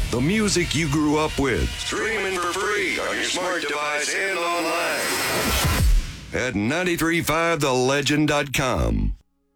The music you grew up with. Streaming for free on your smart device and online. At 935thelegend.com.